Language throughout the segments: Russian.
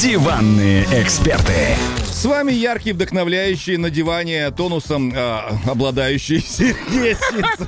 Диванные эксперты. С вами яркий, вдохновляющий, на диване тонусом обладающий Сергей Синицын.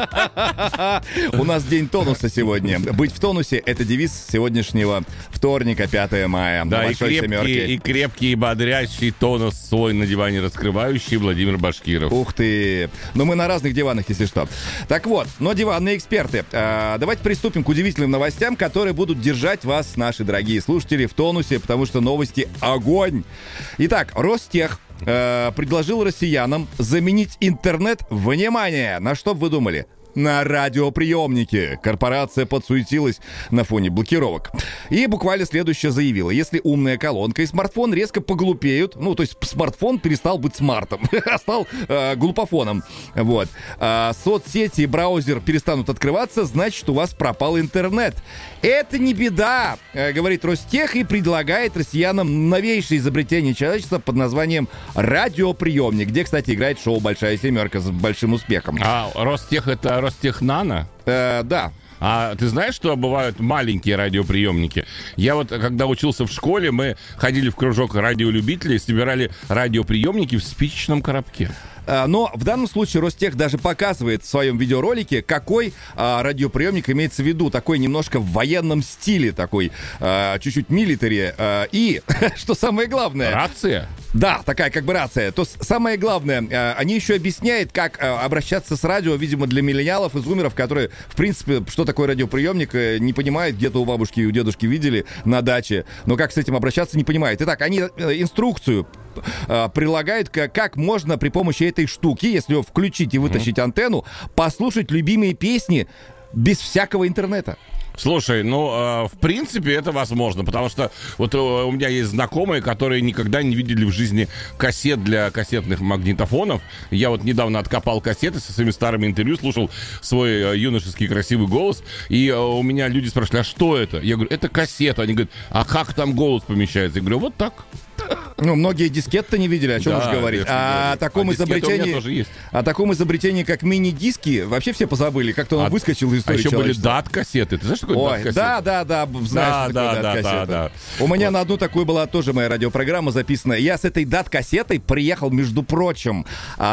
У нас день тонуса сегодня. Быть в тонусе — это девиз сегодняшнего вторника, 5 мая. Да, и крепкий, и бодрящий тонус свой на диване раскрывающий Владимир Башкиров. Ух ты! Но мы на разных диванах, если что. Так вот, но диванные эксперты. Давайте приступим к удивительным новостям, которые будут держать вас, наши дорогие слушатели, в тонусе, потому что новости — огонь! Итак, Ростех предложил россиянам заменить интернет, внимание, на что бы вы думали? На радиоприемники. Корпорация подсуетилась на фоне блокировок. И буквально следующее заявила. Если умная колонка и смартфон резко поглупеют, ну, то есть смартфон перестал быть смартом, а стал глупофоном. Вот. Соцсети и браузер перестанут открываться, значит, у вас пропал интернет. Это не беда, говорит Ростех, и предлагает россиянам новейшее изобретение человечества под названием радиоприемник, где, кстати, играет шоу «Большая семерка» с большим успехом. А Ростех — это Ростехнано? Да. А ты знаешь, что бывают маленькие радиоприемники? Я вот, когда учился в школе, мы ходили в кружок радиолюбителей, собирали радиоприемники в спичечном коробке. Но в данном случае Ростех даже показывает в своем видеоролике, какой радиоприемник имеется в виду. Такой немножко в военном стиле, такой чуть-чуть милитари. И, что самое главное... Рация? Да, такая как бы рация. То самое главное, они еще объясняют, как обращаться с радио, видимо, для миллениалов и зумеров, которые, в принципе, что такое радиоприемник, не понимают, где-то у бабушки и у дедушки видели на даче, но как с этим обращаться, не понимают. Итак, они инструкцию прилагают, как можно при помощи этой штуки, если ее включить и вытащить антенну, послушать любимые песни без всякого интернета. Слушай, в принципе, это возможно, потому что вот у меня есть знакомые, которые никогда не видели в жизни кассет для кассетных магнитофонов. Я вот недавно откопал кассеты со своими старыми интервью, слушал свой юношеский красивый голос, и у меня люди спрашивали, а что это? Я говорю, это кассета. Они говорят, а как там голос помещается? Я говорю, вот так. Ну, многие дискет-то не видели, о чем уж говорить. О таком изобретении, как мини-диски, вообще все позабыли. Как-то он выскочил из истории. А еще были человечества. дат-кассеты. Ты знаешь, что такое дат-кассеты? Да, знаешь, что такое дат-кассета. Да. У меня на одну такую была тоже моя радиопрограмма записана. Я с этой дат-кассетой приехал, между прочим,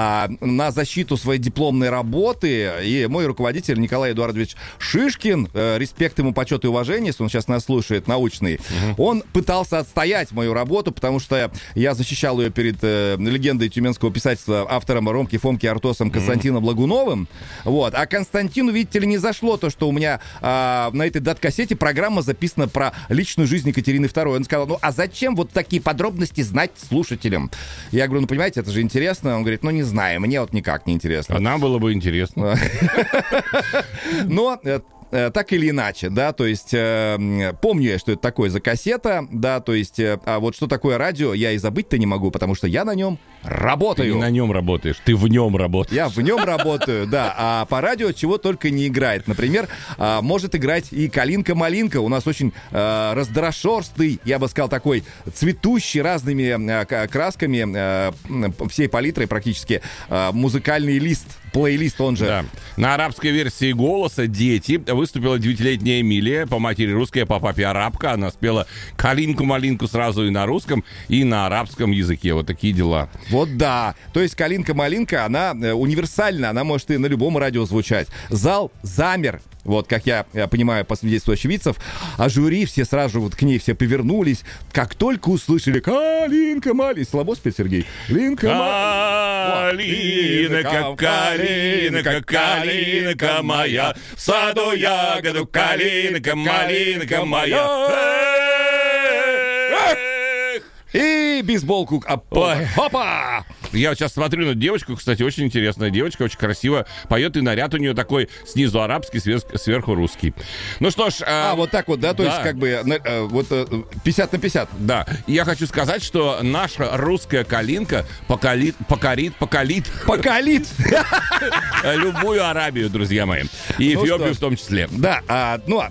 на защиту своей дипломной работы. И мой руководитель Николай Эдуардович Шишкин, респект ему, почет и уважение, если он сейчас нас слушает, научный, он пытался отстоять мою работу, потому что я защищал ее перед легендой тюменского писательства, автором Ромки, Фомки, Артосом Константином Лагуновым. Вот. А Константину, видите ли, не зашло то, что у меня на этой дат-кассете программа записана про личную жизнь Екатерины II. Он сказал, а зачем вот такие подробности знать слушателям? Я говорю, понимаете, это же интересно. Он говорит, не знаю, мне вот никак не интересно. А нам было бы интересно. Но... так или иначе, да, то есть помню я, что это такое за кассета, да, то есть, а вот что такое радио, я и забыть-то не могу, потому что я на нем работаю. Ты не на нем работаешь, ты в нем работаешь. Я в нем работаю, да, а по радио чего только не играет. Например, может играть и «Калинка-малинка», у нас очень раздрошерстный, я бы сказал, такой цветущий разными красками, всей палитрой практически, музыкальный лист, плейлист, он же. Да. На арабской версии «Голоса» «Дети» выступила 9-летняя Эмилия, по матери русская, по папе арабка. Она спела «Калинку-малинку» сразу и на русском, и на арабском языке. Вот такие дела. Вот да. То есть «Калинка-малинка», она универсальна, она может и на любом радио звучать. Зал замер. Вот, как я понимаю, по свидетельству очевидцев, а жюри все сразу вот к ней все повернулись, как только услышали «Калинка-малинка». Слабо спеть, Сергей? Калинка, калинка, калинка моя, в саду ягоду, калинка, малинка моя. И бейсболку. Опа! Я сейчас смотрю на девочку, кстати, очень интересная девочка, очень красиво поет, и наряд у нее такой снизу арабский, сверху русский. Ну что ж... вот так вот, да? То есть как бы вот 50 на 50. Да. И я хочу сказать, что наша русская калинка покорит любую Арабию, друзья мои. И Эфиопию в том числе. Да.